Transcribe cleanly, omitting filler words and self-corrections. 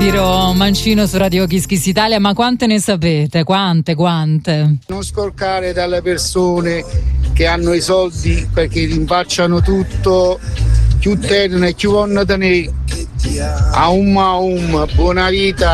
Piero Mancino su Radio Kiss Kiss Italia, ma quante ne sapete? Quante? Non scorcare dalle persone che hanno i soldi perché rinfacciano tutto, più tenere, più vanno tenere. Buona vita.